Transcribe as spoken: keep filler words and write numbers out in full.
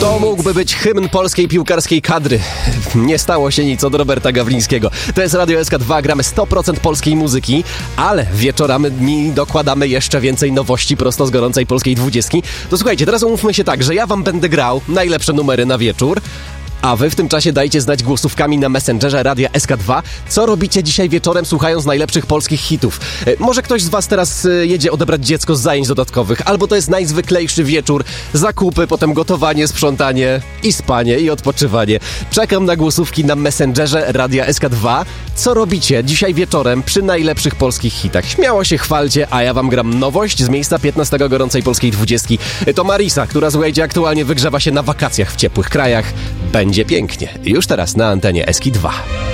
To mógłby być hymn polskiej piłkarskiej kadry. Nie stało się nic od Roberta Gawlińskiego. To jest Radio S K dwa, gramy sto procent polskiej muzyki, ale wieczorami dokładamy jeszcze więcej nowości prosto z gorącej polskiej dwudziestki. To słuchajcie, teraz umówmy się tak, że ja wam będę grał najlepsze numery na wieczór, a wy w tym czasie dajcie znać głosówkami na Messengerze Radia S K dwa, co robicie dzisiaj wieczorem słuchając najlepszych polskich hitów. Może ktoś z was teraz jedzie odebrać dziecko z zajęć dodatkowych, albo to jest najzwyklejszy wieczór, zakupy, potem gotowanie, sprzątanie i spanie i odpoczywanie. Czekam na głosówki na Messengerze Radia S K dwa. Co robicie dzisiaj wieczorem przy najlepszych polskich hitach? Śmiało się chwalcie, a ja wam gram nowość z miejsca piętnastego gorącej polskiej dwudziestki. To Marisa, która słuchajcie aktualnie wygrzewa się na wakacjach w ciepłych krajach. Będzie pięknie. Już teraz na antenie S K dwa.